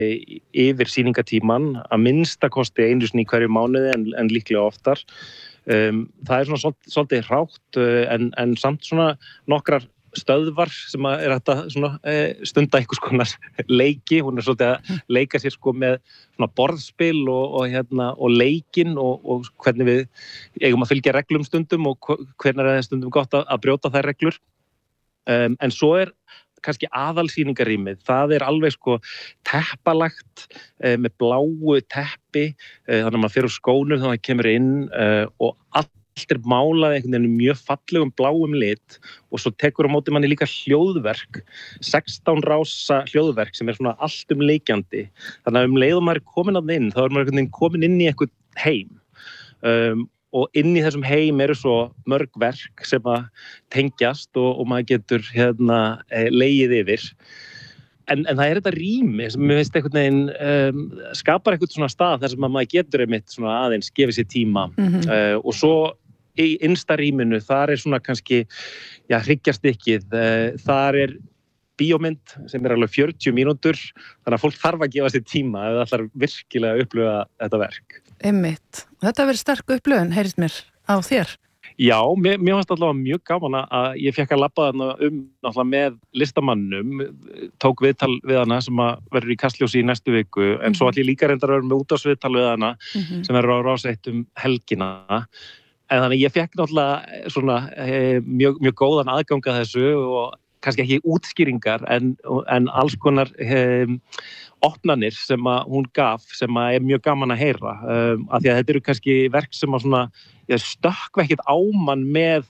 yfir sýningatíman að minnsta kosti einu sinni í hverju mánuði en líklega oftar. Það svona svolítið hrátt en samt svona nokkrar stöðvar sem er hægt að stunda einhvers konar leiki. Hún svolítið að leika sér með svona borðspil og leikinn og hvernig við eigum að fylgja reglum stundum og hvernig það stundum gott að brjóta þær reglur. En svo kannski aðalsýningarýmið, það alveg teppalagt með bláu teppi, þannig að maður fer úr skónum þannig að það kemur inn og allt málað einhvern veginn mjög fallegum bláum lit og svo tekur á móti manni líka hljóðverk, 16 rása hljóðverk sem svona alltumleikjandi. Þannig að leið og maður komin að inn, þá maður einhvern veginn komin inn í einhvern heim. Og inn í þessum heim svo mörg verk sem að tengjast og maður getur legið yfir. En það þetta rými sem mér finnst einhvern veginn skapar einhvern svona stað þar sem að maður getur einmitt svona aðeins gefið sér tíma. Og svo í innsta rýminu, þar svona kannski, hryggjarstykkið, þar bíómynd sem alveg 40 mínútur, þannig að fólk þarf að gefa sér tíma ef það ætlar virkilega að upplifa þetta verk. Einmitt. Þetta verið sterk upplifun, heyrist mér, á þér. Já, mér fannst allavega mjög gaman að ég fekk að labba þarna náttúrulega með listamannum, tók viðtal við hana sem verður í Kastljósi í næstu viku, en svo ætla ég líka reyndar að vera með útvarpsviðtal við hana sem verður á Rás 1 helgina. En þannig ég fekk náttúrulega svona mjög góðan aðgang að þessu og kannski ekki útskýringar en alls konar opnanir sem hún gaf sem mjög gaman að heyra af því að þetta eru kannski verk sem stökkva ekkert á mann með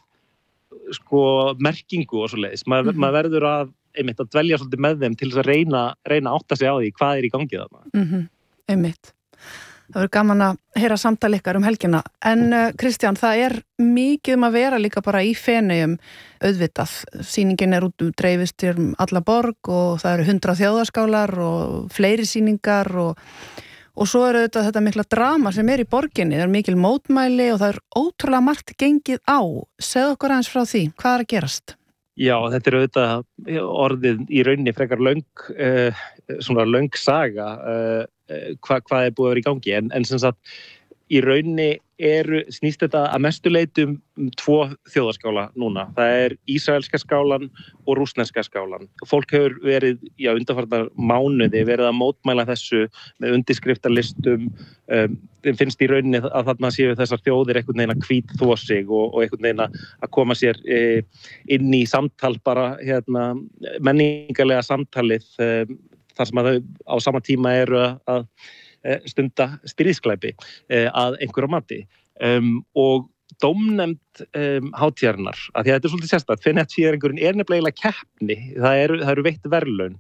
merkingu og svoleiðis. Maður verður einmitt að dvelja svolítið með þeim til þess að reyna að átta sig á því hvað í gangi þarna. Einmitt. Það verður gaman að heyra samtal ykkar helgina. En Kristján, það mikið að vera líka bara í Feneyjum auðvitað. Sýningin út dreifist alla borg og það eru 100 þjóðaskálar og fleiri sýningar og svo auðvitað þetta mikla drama sem í borginni. Það mikil mótmæli og það ótrúlega margt gengið á. Segðu okkur aðeins frá því, hvað að gerast? Já, þetta auðvitað orðið í rauninni frekar löng saga hvað búið að vera í gangi en sem sagt í rauninni snýst þetta að mestu leyti um 2 þjóðaskála núna. Það ísraelska skálan og rússneska skálan. Fólk hefur verið undanfarnar mánuði verið að mótmæla þessu með undirskriftarlistum. Þeim finnst í rauninni að þarna séu þessar þjóðir einhvern veginn að hvítþvo sig og einhvern veginn að koma sér inn í samtal bara menningarlega samtalið þar sem að þau á sama tíma eru að stunda stríðsglæpi að einhverju mati og dómnefnd hátíðarinnar, af því að þetta svolítið sérstakt, Feneyjatvíæringurinn nefnilega keppni, það eru veitt verðlaun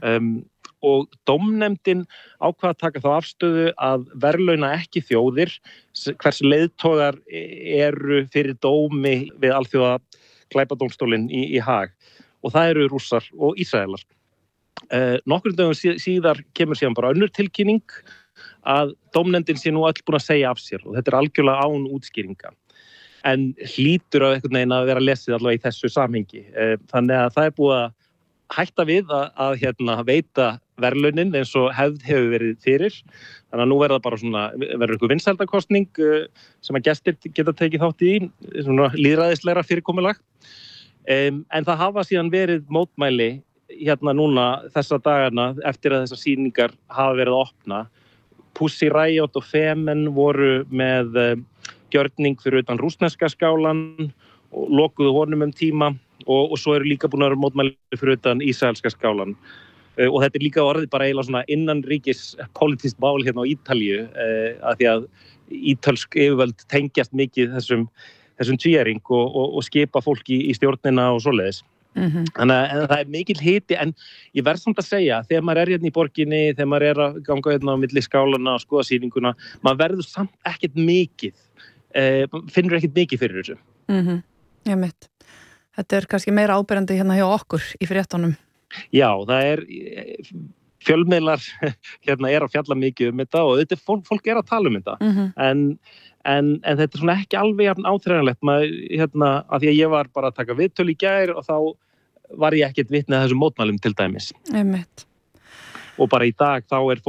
og dómnefndin ákvað að taka þá afstöðu að verðlauna ekki þjóðir hvers leiðtogar eru fyrir dómi við alþjóða glæpadómstólinn í Haag og það eru Rússar og Ísraelar. Nokkrum dögum síðar kemur síðan bara önnur tilkynning að dómnefndin sé nú öll búin að segja af sér og þetta algjörlega án útskýringa en hlýtur á einhvern veginn að vera lesið allavega í þessu samhengi. Þannig að það búið að hætta við að veita verðlaunin eins og hefð hefur verið fyrir. Þannig að nú verður einhver vinsældakosning sem að gestir geta tekið þátt í, svona lýðræðislegra fyrirkomulag. En það hafa síðan verið mótmæli núna þessa dagana eftir að þessar sýningar hafa verið að opna. Pussy Riot og Femen voru með gjörning fyrir utan rússneska skálan og lokuðu honum tíma og svo eru líka búin að vera mótmæli fyrir utan ísraelska skálan. Og þetta líka orðið bara eiginlega svona innanríkis pólitískt mál á Ítalíu af því að ítölsk yfirvöld tengjast mikið þessum tvíæring og skipa fólki í stjórnina og svoleiðis. Þannig að það mikill hiti en ég verð samt að segja þegar maður í borginni, þegar maður að ganga á milli skálana og skoða sýninguna maður verður samt ekkert mikið finnur ekkert mikið fyrir þessu. Ég mitt. Þetta kannski meira áberandi hjá okkur í fréttunum. Já, það fjölmiðlar að fjalla mikið þetta og þetta fólk að tala þetta en þetta svona ekki alveg jafn áþreifanlegt af því að ég var bara að taka viðtöl í gær og þá var ég ekkert vitni að þessum mótmælum til dæmis. Einmitt. og bara í dag þá er